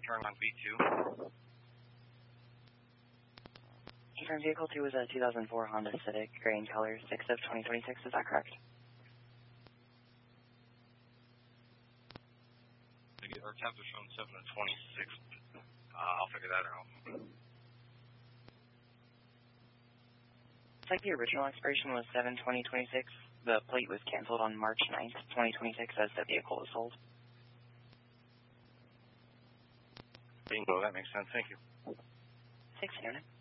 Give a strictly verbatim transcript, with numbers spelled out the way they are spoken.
confirmed on V two. Confirmed vehicle two was a two thousand four Honda Civic, gray in color, sixth of twenty twenty-six, is that correct? Our tabs are showing seven of twenty-six. Uh, I'll figure that out. Looks like the original expiration was seven twenty twenty-six. The plate was canceled on March ninth, twenty twenty-six, as the vehicle was sold. Bingo, that makes sense. Thank you. Thanks, Aaron.